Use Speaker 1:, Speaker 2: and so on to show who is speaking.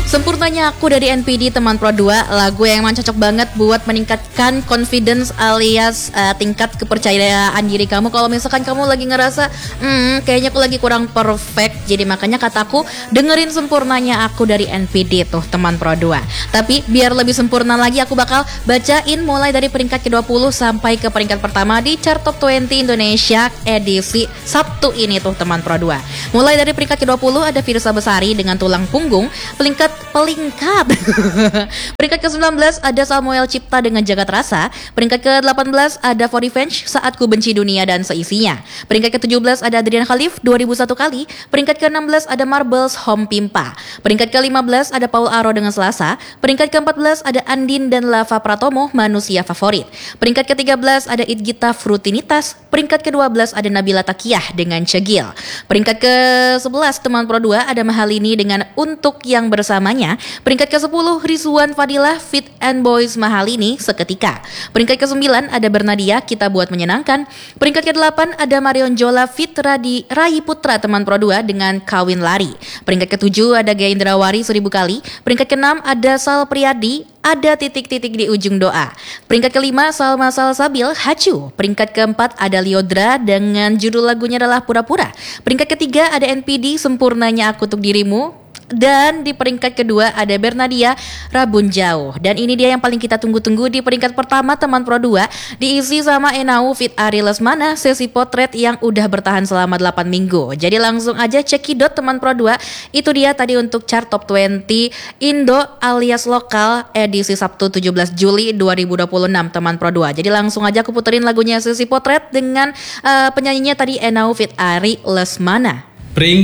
Speaker 1: Sempurnanya Aku dari NPD teman Pro 2, lagu yang emang cocok banget buat meningkatkan confidence alias tingkat kepercayaan diri kamu. Kalau misalkan kamu lagi ngerasa kayaknya aku lagi kurang perfect, jadi makanya kataku dengerin Sempurnanya Aku dari NPD tuh teman Pro 2. Tapi biar lebih sempurna lagi, aku bakal bacain mulai dari peringkat ke-20 sampai ke peringkat pertama di chart Top 20 Indonesia edisi Sabtu ini tuh teman Pro 2. Mulai dari peringkat ke-20 ada Firsa Besari dengan Tulang Punggung. Peringkat ke-19 ada Samuel Cipta dengan Jagat Rasa. Peringkat ke-18 ada For Revenge Saat Ku Benci Dunia dan Seisinya. Peringkat ke-17 ada Adrian Khalif 2001 Kali. Peringkat ke-16 ada Marbles Home Pimpa. Peringkat ke-15 ada Paul Aro dengan Selasa. Peringkat ke-14 ada Andin dan Lava Pratomo Manusia Favorit. Peringkat ke-13 ada Idgita Frutinitas. Peringkat ke-12 ada Nabila Takiyah dengan Cegil. Peringkat ke-11 teman Pro 2 ada Mahalini dengan Untuk Yang Bersamanya. Peringkat ke-10 Rizwan Fadilah Fit and Boys Mahalini Seketika. Peringkat ke-9 ada Bernadia Kita Buat Menyenangkan. Peringkat ke-8 ada Marion Jola Fit Rai Putra teman Pro 2 dengan Kawin Lari. Peringkat ke-7 ada Gaya Indrawari 1000 Kali. Peringkat ke-6 ada Sal Priadi Ada Titik-Titik di Ujung Doa. Peringkat ke-5 Salma Salsabil Hacu. Peringkat ke-4 ada Liodra dengan judul lagunya adalah Pura-Pura. Peringkat ke-3 ada NPD Sempurnanya Aku Untuk Dirimu. Dan di peringkat kedua ada Bernadia Rabun Jauh. Dan ini dia yang paling kita tunggu-tunggu di peringkat pertama teman Pro 2, diisi sama Enau Fit Ari Lesmana, sesi potret yang udah bertahan selama 8 minggu. Jadi langsung aja cekidot teman Pro 2. Itu dia tadi untuk chart Top 20 Indo alias lokal edisi Sabtu 17 Juli 2026 teman Pro 2. Jadi langsung aja aku puterin lagunya sesi potret dengan penyanyinya tadi Enau Fit Ari Lesmana.